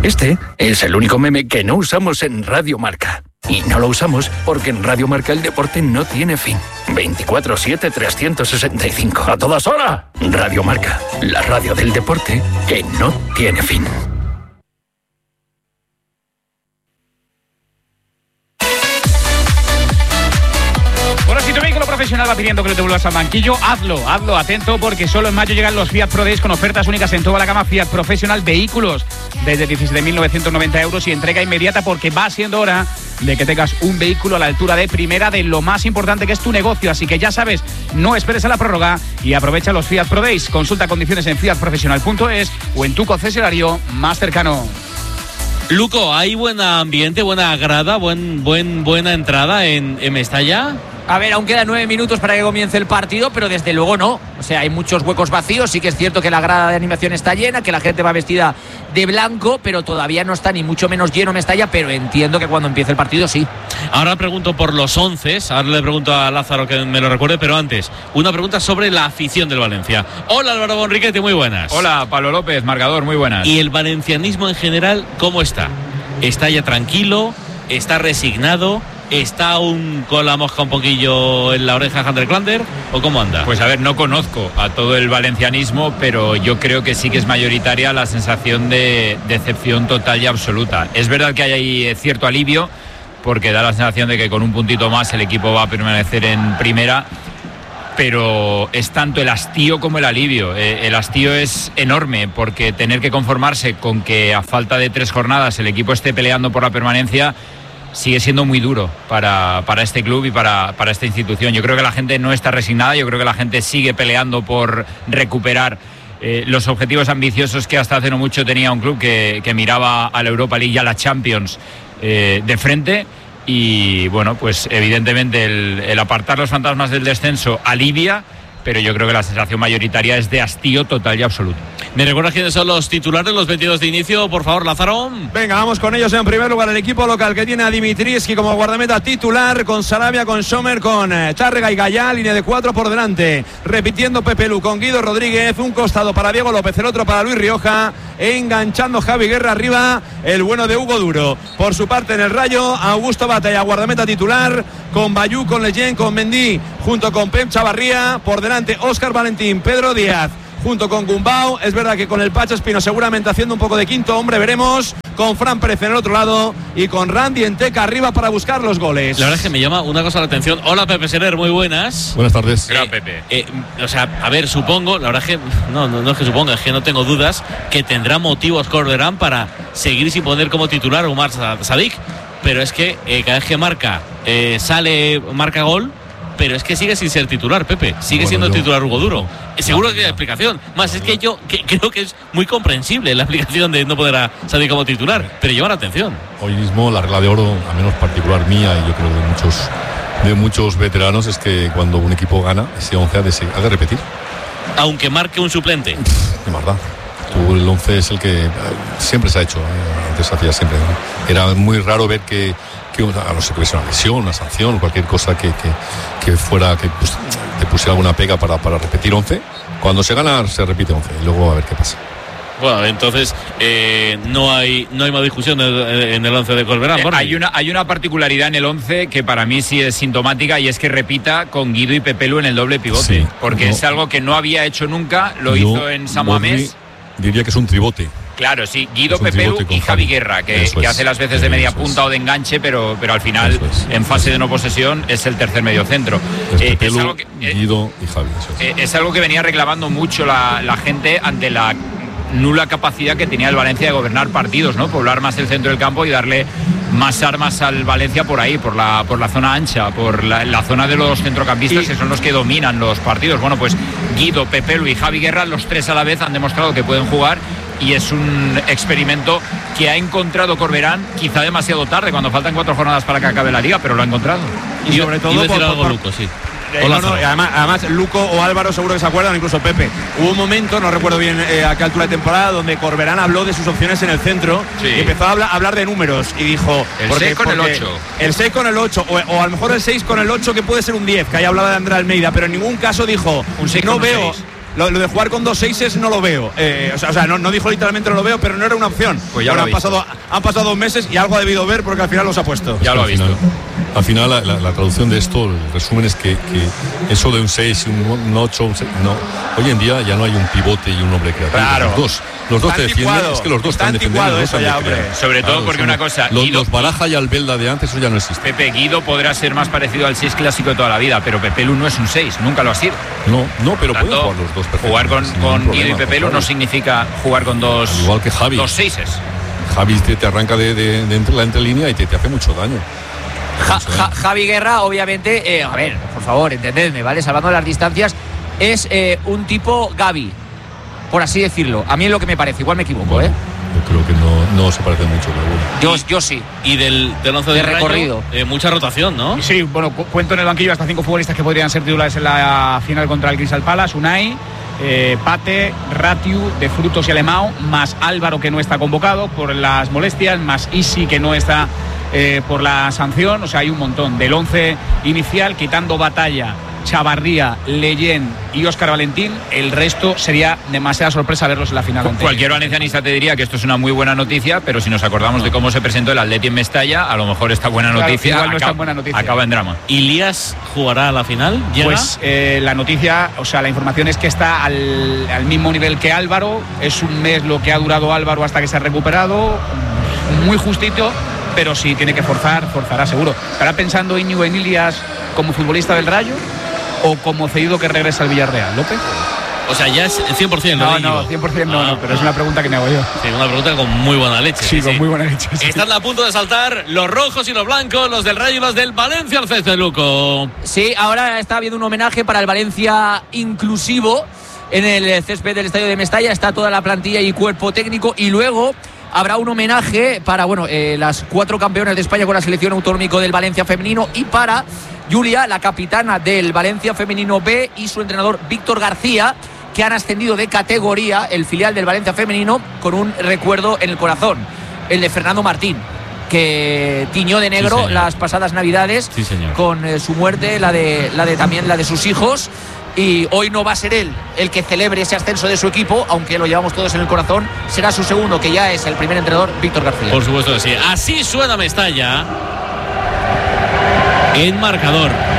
Este es el único meme que no usamos en Radio Marca. Y no lo usamos porque en Radio Marca el deporte no tiene fin. 24/7, 365. ¡A todas horas! Radio Marca, la radio del deporte que no tiene fin. Bueno, si tu vehículo profesional va pidiendo que no te vuelvas al banquillo, hazlo atento, porque solo en mayo llegan los Fiat Pro Days con ofertas únicas en toda la gama Fiat Professional Vehículos, desde 17.990 euros y entrega inmediata, porque va siendo hora de que tengas un vehículo a la altura de primera de lo más importante que es tu negocio. Así que ya sabes, no esperes a la prórroga y aprovecha los Fiat Pro Days. Consulta condiciones en fiatprofessional.es o en tu concesionario más cercano. Luco, ¿hay buen ambiente, buena grada, buena entrada en Mestalla? A ver, aún quedan 9 minutos para que comience el partido, pero desde luego no. O sea, hay muchos huecos vacíos. Sí que es cierto que la grada de animación está llena, que la gente va vestida de blanco, pero todavía no está ni mucho menos lleno Mestalla, pero entiendo que cuando empiece el partido sí. Ahora pregunto por los 11, ahora le pregunto a Lázaro que me lo recuerde, pero antes, una pregunta sobre la afición del Valencia. Hola, Álvaro Bonriquete, muy buenas. Hola, Pablo López, marcador, muy buenas. ¿Y el valencianismo en general cómo está? ¿Está ya tranquilo? ¿Está resignado? ¿Está aún con la mosca un poquillo en la oreja Hunter Klander o cómo anda? Pues a ver, no conozco a todo el valencianismo, pero yo creo que sí que es mayoritaria la sensación de decepción total y absoluta. Es verdad que hay ahí cierto alivio, porque da la sensación de que con un puntito más el equipo va a permanecer en primera, pero es tanto el hastío como el alivio. El hastío es enorme, porque tener que conformarse con que a falta de 3 jornadas el equipo esté peleando por la permanencia sigue siendo muy duro para este club y para esta institución. Yo creo que la gente no está resignada, yo creo que la gente sigue peleando por recuperar los objetivos ambiciosos que hasta hace no mucho tenía un club que miraba a la Europa League y a la Champions de frente. Y bueno, pues evidentemente el apartar los fantasmas del descenso alivia, pero yo creo que la sensación mayoritaria es de hastío total y absoluto. ¿Me recuerdas quiénes son los titulares, los 22 de inicio? Por favor, Lázaro. Venga, vamos con ellos. En primer lugar, el equipo local, que tiene a Dimitrievski como guardameta titular, con Sarabia, con Sommer, con Tárrega y Gallá, línea de 4 por delante. Repitiendo Pepe Lu con Guido Rodríguez, un costado para Diego López, el otro para Luis Rioja, enganchando Javi Guerra arriba, el bueno de Hugo Duro. Por su parte, en el Rayo, Augusto Batalla, guardameta titular, con Bayú, con Leyen, con Mendy, junto con Pep Chavarría, por delante Óscar Valentín, Pedro Díaz, junto con Gumbau. Es verdad que con el Pacho Espino seguramente haciendo un poco de quinto hombre, veremos, con Fran Pérez en el otro lado y con Randy Enteca arriba para buscar los goles. La verdad es que me llama una cosa la atención. Hola, Pepe Serer, muy buenas. Buenas tardes. Gran Pepe. O sea, a ver, supongo, la verdad es que no es que suponga, es que no tengo dudas que tendrá motivos Corberán para seguir sin poner como titular a Umar Sadik, pero es que cada vez que marca marca gol, pero es que sigue sin ser titular, Pepe. Sigue siendo titular Hugo Duro. Seguro que hay explicación. Más, es que yo creo que es muy comprensible la explicación de no poder salir como titular, pero lleva la atención. Hoy mismo la regla de oro, a menos particular mía y yo creo de muchos veteranos, es que cuando un equipo gana, ese 11 ha de repetir. Aunque marque un suplente. De verdad. El 11 es el que siempre se ha hecho. Antes hacía siempre. Era muy raro ver que a no ser que hubiese una lesión, una sanción, cualquier cosa que fuera, que te pusiera alguna pega para repetir 11. Cuando se gana, se repite 11 y luego a ver qué pasa. Bueno, entonces no hay más discusión en el 11 de Corberán. Hay una particularidad en el 11 que para mí sí es sintomática, y es que repita con Guido y Pepe Lu en el doble pivote, sí, porque es algo que no había hecho nunca. Lo hizo en San Mamés. Diría que es un tribote. Claro, sí, Guido, Pepe Lu y Javi Guerra, que hace las veces de media punta o de enganche, pero al final, en fase de no posesión, es el tercer mediocentro. Pepe Lu, Guido y Javi. Es algo que venía reclamando mucho la gente ante la nula capacidad que tenía el Valencia de gobernar partidos, ¿no? Poblar más el centro del campo y darle más armas al Valencia por ahí, por la zona ancha, por la zona de los centrocampistas, que son los que dominan los partidos. Bueno, pues Guido, Pepe Lu y Javi Guerra, los tres a la vez, han demostrado que pueden jugar, y es un experimento que ha encontrado Corberán quizá demasiado tarde, cuando faltan 4 jornadas para que acabe la liga, pero lo ha encontrado. Y sobre todo por Luco, sí. Además Luco o Álvaro seguro que se acuerdan, incluso Pepe. Hubo un momento, no recuerdo bien a qué altura de temporada, donde Corberán habló de sus opciones en el centro, sí, y empezó a hablar de números y dijo el 6 con el 8. El 6 con el 8, o a lo mejor el 6 con el 8, que puede ser un 10, que ahí hablaba de Andrés Almeida, pero en ningún caso dijo un 6 no con veo 6. lo de jugar con 2 seises no lo veo. O sea, no dijo literalmente no lo veo, pero no era una opción. Pues ya bueno, lo han pasado 2 meses y algo ha debido ver porque al final los ha puesto. Ya lo ha visto. Al final la traducción de esto, el resumen es que eso de un 6 y un 8, no. Hoy en día ya no hay un pivote y un hombre creativo. Claro. Los dos te defienden, es que los dos están defendiendo. Eso ya, hombre. Sobre todo porque una cosa, los Baraja y Albelda de antes, eso ya no existe. Pepe Guido podrá ser más parecido al 6 clásico de toda la vida, pero Pepelu no es un 6, nunca lo ha sido. No, pero pueden jugar los dos. Jugar con Guido y Pepelu no significa jugar con dos. Al igual que Javi. 2 seises. Javi te arranca de la entrelínea y te hace mucho daño. Javi Guerra, obviamente, a ver, por favor, entendedme, ¿vale? Salvando las distancias, es un tipo Gavi, por así decirlo. A mí es lo que me parece, igual me equivoco, Yo creo que no se parece mucho, pero bueno. Yo sí. Y del 11 de del recorrido. Rayo, mucha rotación, ¿no? Sí, bueno, cuento en el banquillo hasta 5 futbolistas que podrían ser titulares en la final contra el Crystal Palace. Unai, Pate, Ratiu, De Frutos y Alemão, más Álvaro, que no está convocado por las molestias, más Isi, que no está por la sanción. O sea, hay un montón. Del 11 inicial, quitando Batalla, Chavarría, Leyen y Óscar Valentín, el resto sería demasiada sorpresa verlos en la final. Cualquier valencianista te diría que esto es una muy buena noticia, pero si nos acordamos de cómo se presentó el Atleti en Mestalla, a lo mejor esta buena noticia, igual no es tan buena noticia. Acaba en drama. ¿Ilías jugará a la final? ¿Llega? Pues la noticia, o sea, la información es que está al mismo nivel que Álvaro. Es un mes lo que ha durado Álvaro hasta que se ha recuperado, muy justito, pero si tiene que forzará seguro. ¿Estará pensando Íñigo en Ilías como futbolista del Rayo o como cedido que regresa al Villarreal, López? O sea, ya es 100%. No, 100% no, pero es una pregunta que me hago yo. Sí, una pregunta con muy buena leche. Sí, con muy buena leche. Sí. Están a punto de saltar los rojos y los blancos, los del Rayo y los del Valencia al césped, Luco. Sí, ahora está habiendo un homenaje para el Valencia inclusivo en el césped del estadio de Mestalla. Está toda la plantilla y cuerpo técnico, y luego habrá un homenaje para las 4 campeonas de España con la selección autonómica del Valencia femenino, y para Julia, la capitana del Valencia femenino B, y su entrenador Víctor García, que han ascendido de categoría, el filial del Valencia femenino, con un recuerdo en el corazón, el de Fernando Martín, que tiñó de negro las pasadas Navidades con su muerte, también la de sus hijos. Y hoy no va a ser él el que celebre ese ascenso de su equipo, aunque lo llevamos todos en el corazón. Será su segundo, que ya es el primer entrenador, Víctor García. Por supuesto que sí. Así suena Mestalla en marcador.